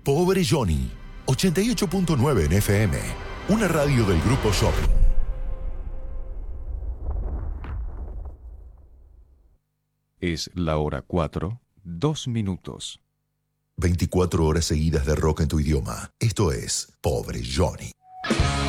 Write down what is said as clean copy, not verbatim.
Pobre Johnny, 88.9 en FM, una radio del Grupo Shopping. Es la hora 4, 2 minutos. 24 horas seguidas de rock en tu idioma. Esto es Pobre Johnny.